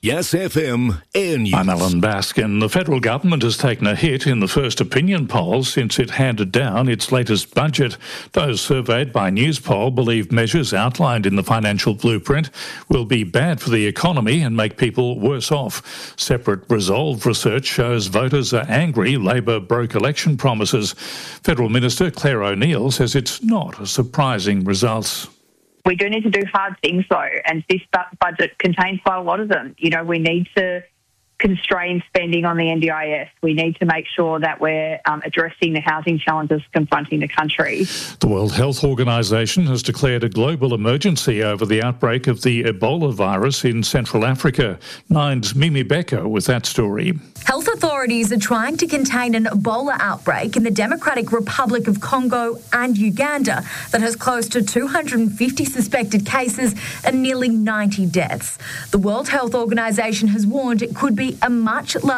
Yes FM Air News. I'm Alan Baskin. The federal government has taken a hit in the First Opinion poll since it handed down its latest budget. Those surveyed by Newspoll believe measures outlined in the financial blueprint will be bad for the economy and make people worse off. Separate Resolve research shows voters are angry Labor broke election promises. Federal Minister Claire O'Neil says it's not a surprising result. We do need to do hard things, though, and this budget contains quite a lot of them. You know, we need to constrain spending on the NDIS. We need to make sure that we're addressing the housing challenges confronting the country. The World Health Organization has declared a global emergency over the outbreak of the Ebola virus in Central Africa. Nine's Mimi Becker with that story. Health authorities are trying to contain an Ebola outbreak in the Democratic Republic of Congo and Uganda that has close to 250 suspected cases and nearly 90 deaths. The World Health Organization has warned it could be a much larger